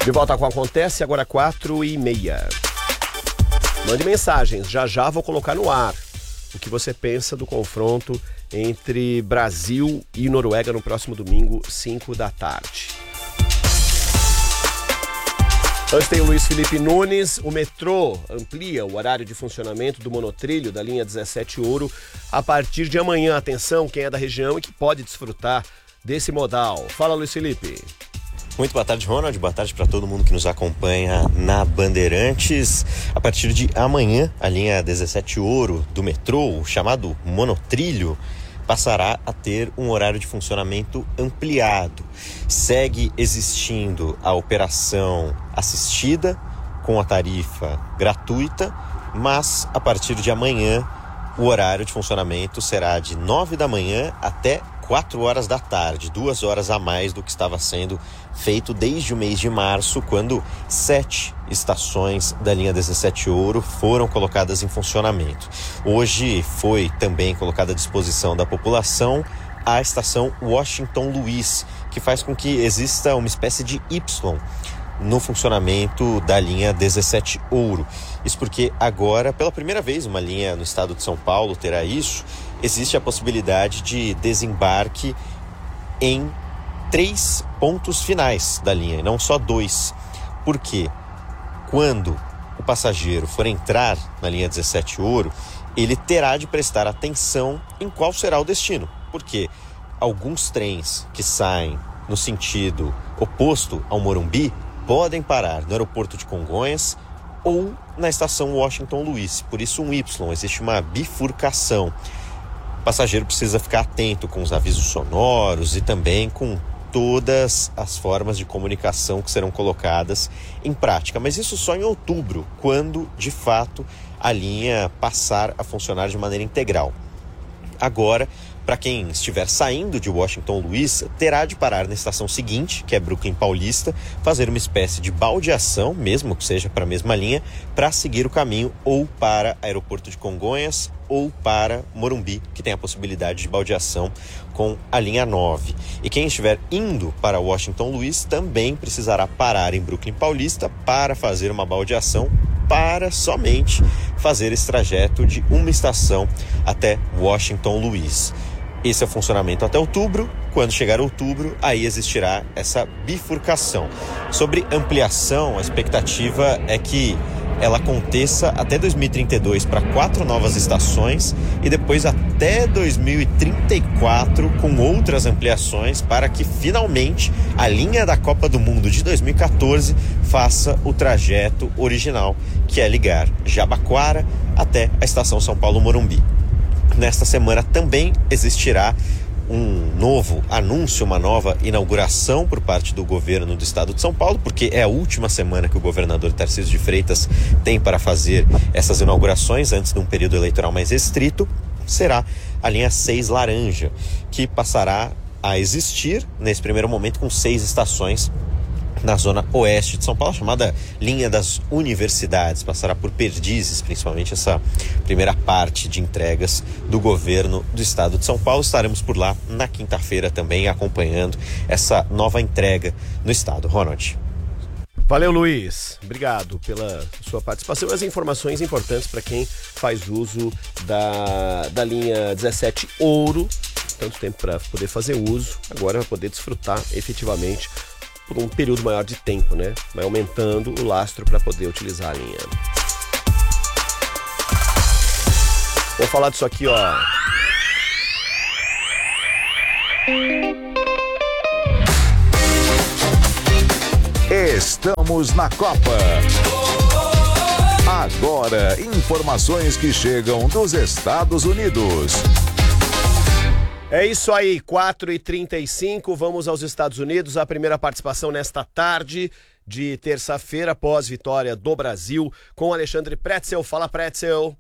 De volta com Acontece, agora 4h30. Mande mensagens, já vou colocar no ar o que você pensa do confronto entre Brasil e Noruega no próximo domingo, 5 da tarde. Antes tem o Luiz Felipe Nunes. O metrô amplia o horário de funcionamento do monotrilho da linha 17 Ouro a partir de amanhã. Atenção, quem é da região e que pode desfrutar desse modal. Fala, Luiz Felipe. Muito boa tarde, Ronald. Boa tarde para todo mundo que nos acompanha na Bandeirantes. A partir de amanhã, a linha 17 Ouro do metrô, o chamado monotrilho, passará a ter um horário de funcionamento ampliado. Segue existindo a operação assistida com a tarifa gratuita, mas a partir de amanhã o horário de funcionamento será de 9 da manhã até 4 horas da tarde, 2 horas a mais do que estava sendo feito desde o mês de março, quando 7 estações da linha 17 Ouro foram colocadas em funcionamento. Hoje foi também colocada à disposição da população a estação Washington Luiz, que faz com que exista uma espécie de Y no funcionamento da linha 17 Ouro. Isso porque agora, pela primeira vez, uma linha no estado de São Paulo terá isso. Existe a possibilidade de desembarque em 3 pontos finais da linha, e não só 2. Porque quando o passageiro for entrar na linha 17 Ouro, ele terá de prestar atenção em qual será o destino. Porque alguns trens que saem no sentido oposto ao Morumbi podem parar no aeroporto de Congonhas ou na estação Washington Luiz. Por isso um Y, existe uma bifurcação. O passageiro precisa ficar atento com os avisos sonoros e também com todas as formas de comunicação que serão colocadas em prática. Mas isso só em outubro, quando, de fato, a linha passar a funcionar de maneira integral. Agora, para quem estiver saindo de Washington Luiz, terá de parar na estação seguinte, que é Brooklyn Paulista, fazer uma espécie de baldeação, mesmo que seja para a mesma linha, para seguir o caminho ou para aeroporto de Congonhas ou para Morumbi, que tem a possibilidade de baldeação com a linha 9. E quem estiver indo para Washington Luiz também precisará parar em Brooklyn Paulista para fazer uma baldeação, para somente fazer esse trajeto de uma estação até Washington Luiz. Esse é o funcionamento até outubro. Quando chegar outubro, aí existirá essa bifurcação. Sobre ampliação, a expectativa é que ela aconteça até 2032 para 4 novas estações e depois até 2034 com outras ampliações para que finalmente a linha da Copa do Mundo de 2014 faça o trajeto original, que é ligar Jabaquara até a estação São Paulo Morumbi. Nesta semana também existirá um novo anúncio, uma nova inauguração por parte do governo do estado de São Paulo, porque é a última semana que o governador Tarcísio de Freitas tem para fazer essas inaugurações antes de um período eleitoral mais restrito. Será a linha 6 Laranja, que passará a existir nesse primeiro momento com 6 estações na zona oeste de São Paulo, chamada linha das universidades. Passará por Perdizes, principalmente essa primeira parte de entregas do governo do estado de São Paulo. Estaremos por lá na quinta-feira também acompanhando essa nova entrega no estado. Ronald. Valeu, Luiz. Obrigado pela sua participação e as informações importantes para quem faz uso da linha 17 Ouro. Tanto tempo para poder fazer uso, agora vai poder desfrutar efetivamente por um período maior de tempo, né? Vai aumentando o lastro para poder utilizar a linha. Vou falar disso aqui, ó. Estamos na Copa. Agora, informações que chegam dos Estados Unidos. É isso aí, 4h35, vamos aos Estados Unidos. A primeira participação nesta tarde de terça-feira, após vitória do Brasil, com Alexandre Pretzel. Fala, Pretzel.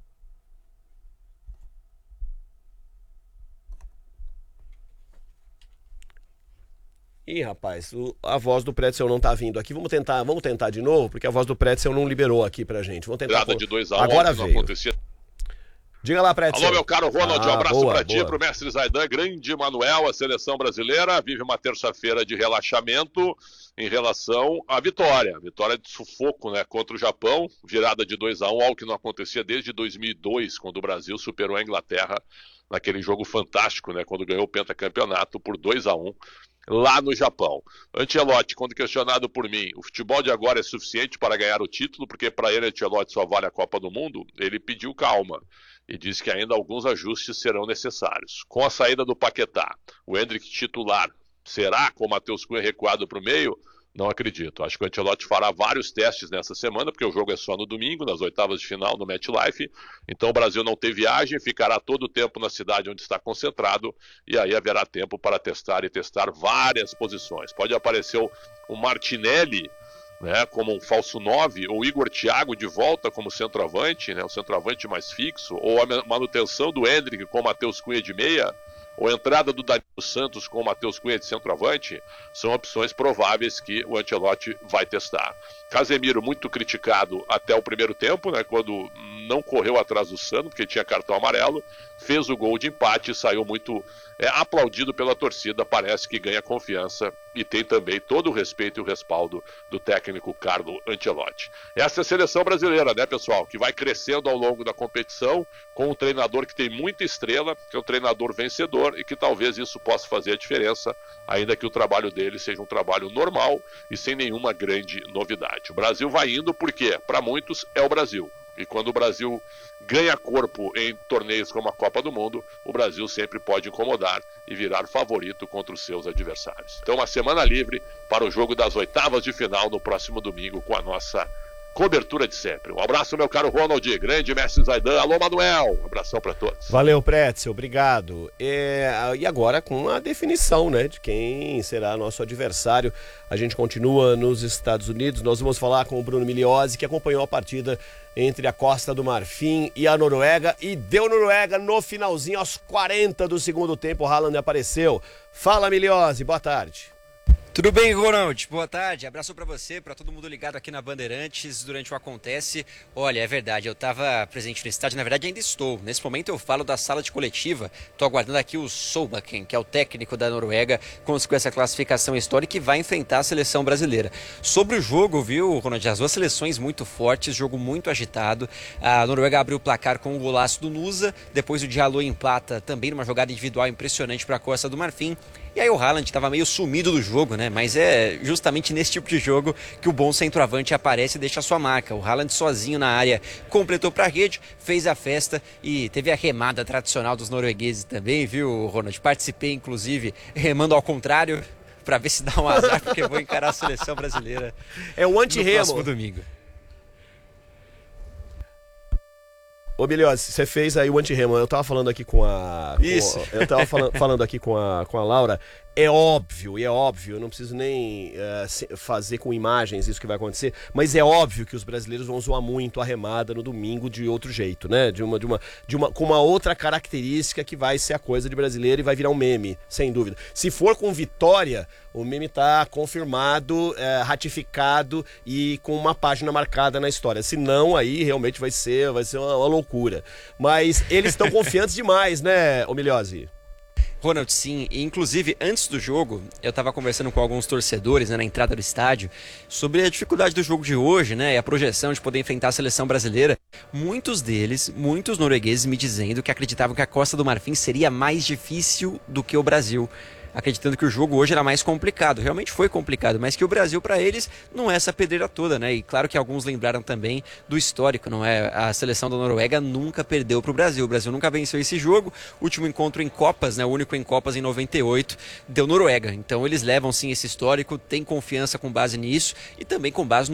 Ih, rapaz, a voz do Pretzel não tá vindo aqui. Vamos tentar de novo, porque a voz do Pretzel não liberou aqui pra gente. Vamos tentar. De 2-1, agora veio. Diga lá, Pretzel. Alô, meu caro Ronald, um abraço para ti, boa. pro mestre Zaidan, grande Manuel, a seleção brasileira vive uma terça-feira de relaxamento em relação à vitória. Vitória de sufoco, né, contra o Japão, virada de 2-1, algo que não acontecia desde 2002, quando o Brasil superou a Inglaterra naquele jogo fantástico, né, quando ganhou o pentacampeonato por 2-1 lá no Japão. Ancelotti, quando questionado por mim, o futebol de agora é suficiente para ganhar o título, porque para ele Ancelotti só vale a Copa do Mundo, ele pediu calma e disse que ainda alguns ajustes serão necessários. Com a saída do Paquetá, o Endrick titular será com o Matheus Cunha recuado para o meio? Não acredito. Acho que o Ancelotti fará vários testes nessa semana, porque o jogo é só no domingo, nas oitavas de final no MetLife. Então o Brasil não tem viagem, ficará todo o tempo na cidade onde está concentrado, e aí haverá tempo para testar várias posições. Pode aparecer o Martinelli, né, como um falso 9, ou Igor Thiago de volta como centroavante, né, o centroavante mais fixo, ou a manutenção do Endrick com o Matheus Cunha de meia, ou a entrada do Danilo Santos com o Matheus Cunha de centroavante, são opções prováveis que o Ancelotti vai testar. Casemiro muito criticado até o primeiro tempo, né, quando não correu atrás do Sano, porque tinha cartão amarelo, fez o gol de empate e saiu muito aplaudido pela torcida, parece que ganha confiança e tem também todo o respeito e o respaldo do técnico Carlo Ancelotti. Essa é a seleção brasileira, né, pessoal, que vai crescendo ao longo da competição, com um treinador que tem muita estrela, que é um treinador vencedor e que talvez isso possa fazer a diferença, ainda que o trabalho dele seja um trabalho normal e sem nenhuma grande novidade. O Brasil vai indo porque, para muitos, é o Brasil. E quando o Brasil ganha corpo em torneios como a Copa do Mundo, o Brasil sempre pode incomodar e virar favorito contra os seus adversários. Então, uma semana livre para o jogo das oitavas de final no próximo domingo com a nossa cobertura de sempre. Um abraço, meu caro Ronald, grande mestre Zaidan. Alô, Manuel. Um abração para todos. Valeu, Pretzel, obrigado. E agora com a definição, né, de quem será nosso adversário. A gente continua nos Estados Unidos. Nós vamos falar com o Bruno Migliozzi, que acompanhou a partida entre a Costa do Marfim e a Noruega, e deu Noruega no finalzinho, aos 40 do segundo tempo. O Haaland apareceu. Fala, Migliozzi, boa tarde. Tudo bem, Ronald? Boa tarde. Abraço pra você, pra todo mundo ligado aqui na Bandeirantes durante o Acontece. Olha, é verdade, eu tava presente no estádio, na verdade ainda estou. Nesse momento eu falo da sala de coletiva. Tô aguardando aqui o Solbakken, que é o técnico da Noruega, conseguiu essa classificação histórica e vai enfrentar a seleção brasileira. Sobre o jogo, viu, Ronald? As duas seleções muito fortes, jogo muito agitado. A Noruega abriu o placar com o golaço do Nusa, depois o Diallo empata também numa jogada individual impressionante para a Costa do Marfim. E aí o Haaland estava meio sumido do jogo, né? Mas é justamente nesse tipo de jogo que o bom centroavante aparece e deixa a sua marca. O Haaland sozinho na área completou para a rede, fez a festa e teve a remada tradicional dos noruegueses também, viu, Ronald? Participei, inclusive, remando ao contrário, para ver se dá um azar, porque vou encarar a seleção brasileira o anti-remo no próximo domingo. Ô, Migliozzi, você fez aí o anti-remo. Eu tava falando aqui eu tava falando aqui com a Laura. É óbvio, eu não preciso nem fazer com imagens isso que vai acontecer, mas é óbvio que os brasileiros vão zoar muito a remada no domingo de outro jeito, né? Com uma outra característica que vai ser a coisa de brasileiro e vai virar um meme, sem dúvida. Se for com vitória, o meme tá confirmado, ratificado e com uma página marcada na história. Se não, aí realmente vai ser uma loucura. Mas eles estão confiantes demais, né, ô Migliozzi? Ronald, sim. E, inclusive, antes do jogo, eu estava conversando com alguns torcedores, né, na entrada do estádio, sobre a dificuldade do jogo de hoje, né, e a projeção de poder enfrentar a seleção brasileira. Muitos noruegueses me dizendo que acreditavam que a Costa do Marfim seria mais difícil do que o Brasil, acreditando que o jogo hoje era mais complicado. Realmente foi complicado, mas que o Brasil, para eles, não é essa pedreira toda, né? E claro que alguns lembraram também do histórico, não é? A seleção da Noruega nunca perdeu para o Brasil. O Brasil nunca venceu esse jogo. O último encontro em Copas, né? O único em Copas em 98, deu Noruega. Então eles levam sim esse histórico, têm confiança com base nisso e também com base no